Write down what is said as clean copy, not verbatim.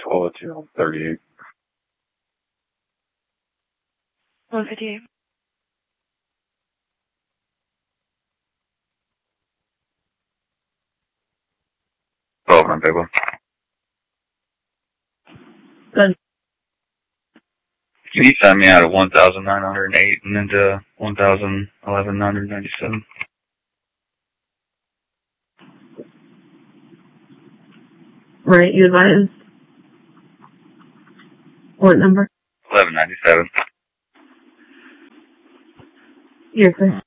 toilet 38. 158. Oh, my big one. Good. He sent me out of 1,908 and into 1,197. Right, you advised. What number? 1197. You're clear.